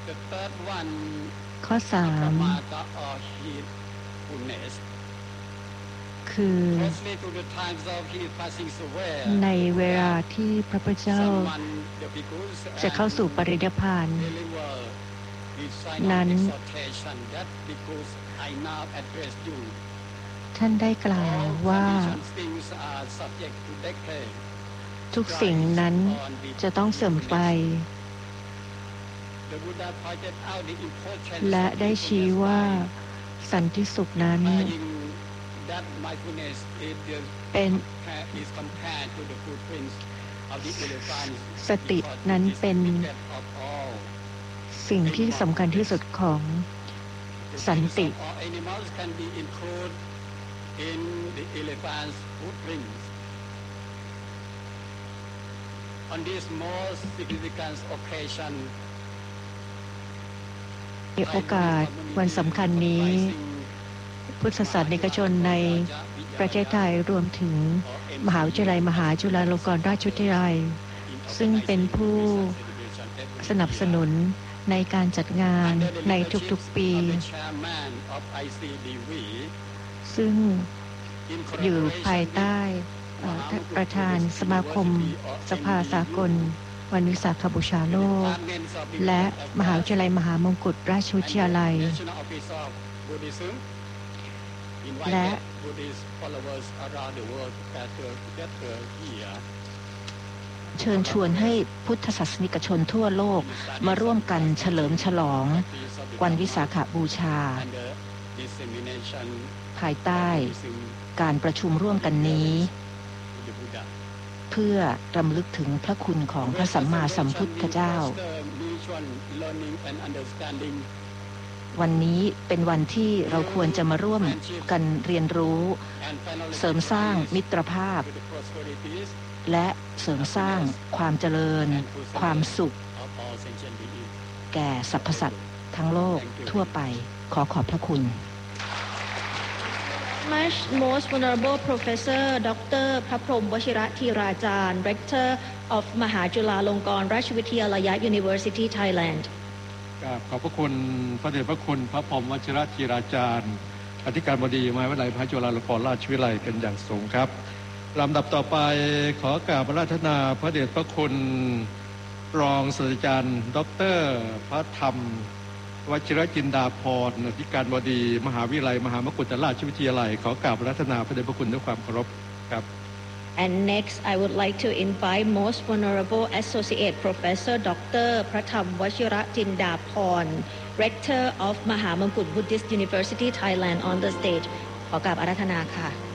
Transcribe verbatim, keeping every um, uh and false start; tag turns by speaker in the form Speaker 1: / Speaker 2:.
Speaker 1: ข้อสามคือในเวลาที่พระพุทธเจ้าจะเข้าสู่ปรินิพพานนั้นท่านได้กล่าวว่าทุกสิ่งนั้นจะต้องเสื่อมไปและได้ชี้ว่าสันติสุขนั้นเป็นสตินั้นเป็นสิ่งที่สำคัญที่สุดของสันติในโอกาสวันสำคัญนี้พุทธศาสนิกชนในประเทศไทยรวมถึงมหาวิทยาลัยมหาจุฬาลงกรณราชวิทยาลัยซึ่งเป็นผู้สนับสนุนในการจัดงานในทุกๆปีซึ่งอยู่ภายใต้ประธานสมาคมสภาสากลวันวิสาขบูชาโลกและมหาวิทยาลัยมหามงกุฎราชวิทยาลัยและเชิญชวนให้พุทธศาสนิกชนทั่วโลกมาร่วมกันเฉลิมฉลองวันวิสาขบูชาภายใต้การประชุมร่วมกันนี้เพื่อรำลึกถึงพระคุณของพระสัมมาสัมพุทธเจ้าวันนี้เป็นวันที่เราควรจะมาร่วมกันเรียนรู้เสริมสร้างมิตรภาพและเสริมสร้างความเจริญความสุขแก่สรรพสัตว์ทั้งโลกทั่วไปขอขอบพระคุณ
Speaker 2: Most Venerable Professor ดร.พระพรหมวชิระธีราจารย์ Rector of มหาจุฬาลงกรณราชวิทยาลัย University Thailand
Speaker 3: ขอบพระคุณพระเดชพระคุณพระพรหมวชิระธีราจารย์อธิการบดีมหาวิทยาลัยมหาจุฬาลงกรณราชวิทยาลัยเป็นอย่างสูงครับลำดับต่อไปขอกราบอาราธนาพระเดชพระคุณรองศาสตราจารย์ดร.พระธรรมวชิรจินดาภรณ์อธิการบดีมหาวิทยาลัยมหามกุฏราชวิทยาลัยขอกราบอาราธนาพระเดชพระคุณด้วยความเคารพครับ
Speaker 2: And next I would like to invite Most Venerable Associate Professor ดร.พระธรรมวชิรจินดาภรณ์ Rector of มหามกุฏ Buddhist University Thailand on the stage ขอกราบอาราธนาค่ะ